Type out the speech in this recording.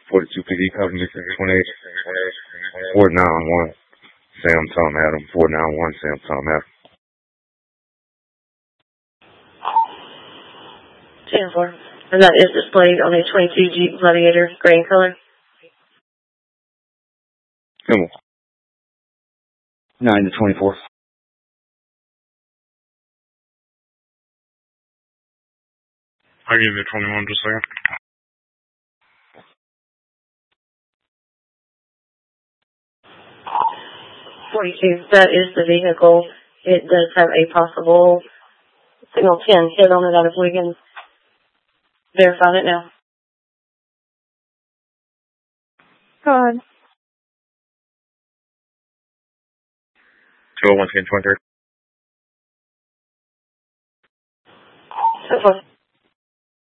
42 PD, copy me, 28, 491, Sam Tom Adam, 491, Sam Tom Adam. 10-4. And that is displayed on a 22 Jeep Gladiator, gray in color. Come on. 9 to 24. I'll give you the 21 just a second. 42, that is the vehicle. It does have a possible signal 10 hit on it out of Wiggins. Verified it now. Go ahead. 201, 1023. So far.